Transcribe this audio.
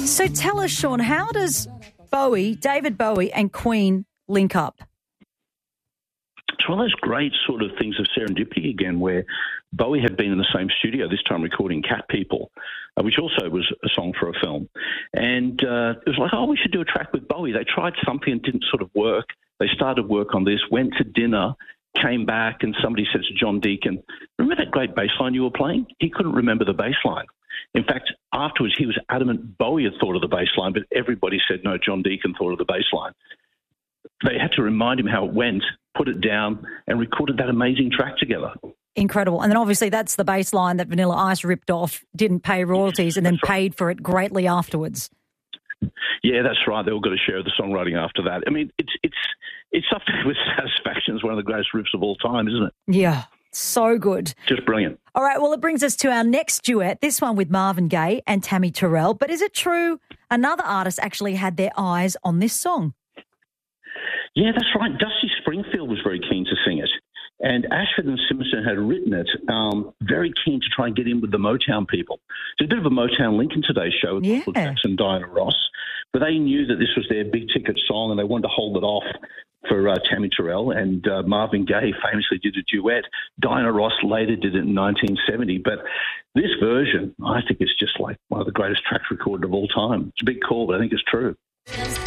So tell us, Sean, how does David Bowie and Queen link up? It's one of those great sort of things of serendipity again, where Bowie had been in the same studio, this time recording Cat People, which also was a song for a film. And it was like, we should do a track with Bowie. They tried something and didn't sort of work. They started work on this, went to dinner, came back, and somebody said to John Deacon, remember that great bass line you were playing? He couldn't remember the bass line. In fact, afterwards, he was adamant Bowie had thought of the bass line, but everybody said, no, John Deacon thought of the bass line. They had to remind him how it went, put it down, and recorded that amazing track together. Incredible. And then obviously that's the bass line that Vanilla Ice ripped off, didn't pay royalties, and then paid for it greatly afterwards. Yeah, that's right. They all got a share of the songwriting after that. I mean, it's up there with Satisfaction as one of the greatest riffs of all time, isn't it? Yeah, so good. Just brilliant. All right, well, it brings us to our next duet, this one with Marvin Gaye and Tammy Terrell. But is it true another artist actually had their eyes on this song? Yeah, that's right. Dusty Springfield was very keen to sing it. And Ashford and Simpson had written it, very keen to try and get in with the Motown people. There's a bit of a Motown link in today's show with Michael Jackson, Diana Ross. But they knew that this was their big-ticket song and they wanted to hold it off for Tammy Terrell. And Marvin Gaye famously did a duet. Diana Ross later did it in 1970. But this version, I think, is just like one of the greatest tracks recorded of all time. It's a big call, but I think it's true.